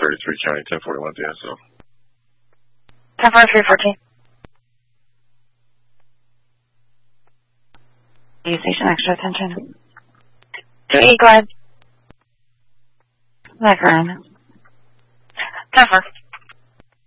33 County, 1041 DSL. 104314. Station extra attention. 2 go ahead. Back around. 10-4.